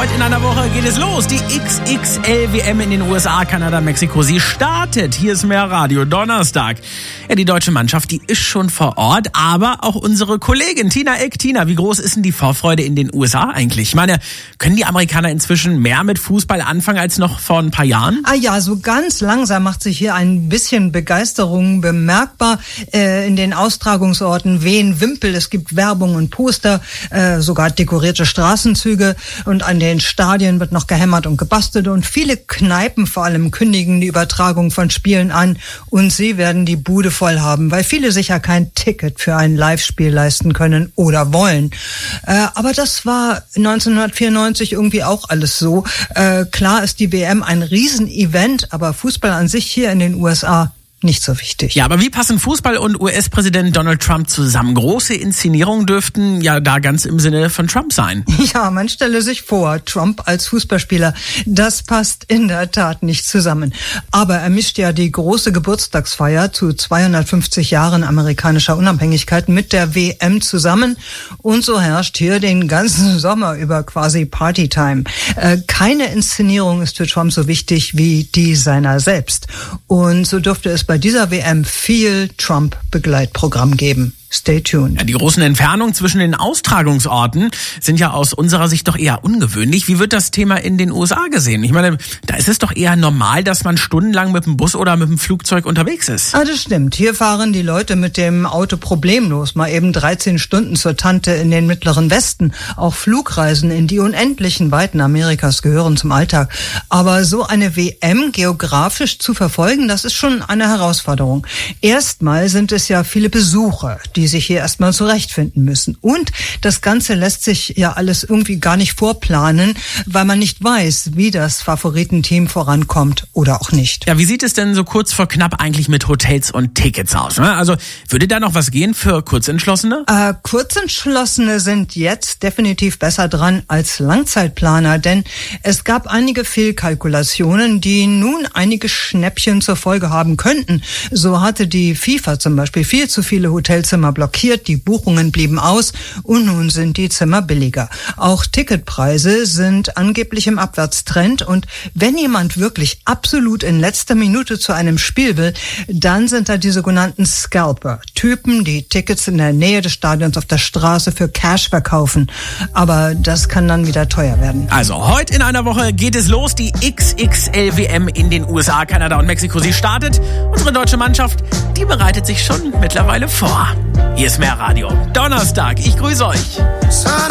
Heute in einer Woche geht es los. Die XXL-WM in den USA, Kanada, Mexiko. Sie startet. Hier ist mehr Radio. Donnerstag. Ja, die deutsche Mannschaft, die ist schon vor Ort, aber auch unsere Kollegin Tina Eck. Tina, wie groß ist denn die Vorfreude in den USA eigentlich? Ich meine, können die Amerikaner inzwischen mehr mit Fußball anfangen als noch vor ein paar Jahren? Ja, so ganz langsam macht sich hier ein bisschen Begeisterung bemerkbar. In den Austragungsorten wehen Wimpel, es gibt Werbung und Poster, sogar dekorierte Straßenzüge, und an den Stadien wird noch gehämmert und gebastelt, und viele Kneipen vor allem kündigen die Übertragung von Spielen an, und sie werden die Bude voll haben, weil viele sich ja kein Ticket für ein Live-Spiel leisten können oder wollen. Aber das war 1994 irgendwie auch alles so. Klar ist die WM ein Riesenevent, aber Fußball an sich hier in den USA nicht so wichtig. Ja, aber wie passen Fußball und US-Präsident Donald Trump zusammen? Große Inszenierungen dürften ja da ganz im Sinne von Trump sein. Ja, man stelle sich vor, Trump als Fußballspieler, das passt in der Tat nicht zusammen. Aber er mischt ja die große Geburtstagsfeier zu 250 Jahren amerikanischer Unabhängigkeit mit der WM zusammen, und so herrscht hier den ganzen Sommer über quasi Partytime. Keine Inszenierung ist für Trump so wichtig wie die seiner selbst. Und so dürfte es bei dieser WM viel Trump-Begleitprogramm geben. Stay tuned. Ja, die großen Entfernungen zwischen den Austragungsorten sind ja aus unserer Sicht doch eher ungewöhnlich. Wie wird das Thema in den USA gesehen? Ich meine, da ist es doch eher normal, dass man stundenlang mit dem Bus oder mit dem Flugzeug unterwegs ist. Das stimmt. Hier fahren die Leute mit dem Auto problemlos. Mal eben 13 Stunden zur Tante in den Mittleren Westen. Auch Flugreisen in die unendlichen Weiten Amerikas gehören zum Alltag. Aber so eine WM geografisch zu verfolgen, das ist schon eine Herausforderung. Erstmal sind es ja viele Besucher, die sich hier erstmal zurechtfinden müssen. Und das Ganze lässt sich ja alles irgendwie gar nicht vorplanen, weil man nicht weiß, wie das Favoritenteam vorankommt oder auch nicht. Ja, wie sieht es denn so kurz vor knapp eigentlich mit Hotels und Tickets aus? Also würde da noch was gehen für Kurzentschlossene? Kurzentschlossene sind jetzt definitiv besser dran als Langzeitplaner, denn es gab einige Fehlkalkulationen, die nun einige Schnäppchen zur Folge haben könnten. So hatte die FIFA zum Beispiel viel zu viele Hotelzimmer blockiert, die Buchungen blieben aus, und nun sind die Zimmer billiger. Auch Ticketpreise sind angeblich im Abwärtstrend, und wenn jemand wirklich absolut in letzter Minute zu einem Spiel will, dann sind da die sogenannten Scalper, Typen, die Tickets in der Nähe des Stadions auf der Straße für Cash verkaufen. Aber das kann dann wieder teuer werden. Also heute in einer Woche geht es los, die XXL-WM in den USA, Kanada und Mexiko. Sie startet. Unsere deutsche Mannschaft, die bereitet sich schon mittlerweile vor. Hier ist mehr Radio. Donnerstag. Ich grüße euch.